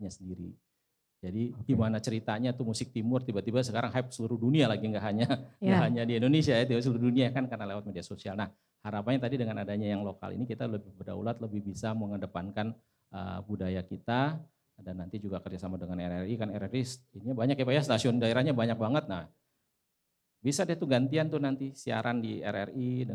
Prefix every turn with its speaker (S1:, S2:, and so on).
S1: adatnya sendiri. Jadi gimana ceritanya tuh musik timur tiba-tiba sekarang hype seluruh dunia lagi, nggak hanya di Indonesia ya, di seluruh dunia kan karena lewat media sosial. Nah, harapannya tadi dengan adanya yang lokal ini kita lebih berdaulat, lebih bisa mengedepankan budaya kita, dan nanti juga kerjasama dengan RRI, kan RRI ini banyak ya Pak ya, stasiun daerahnya banyak banget. Nah, bisa deh tuh gantian tuh nanti siaran di RRI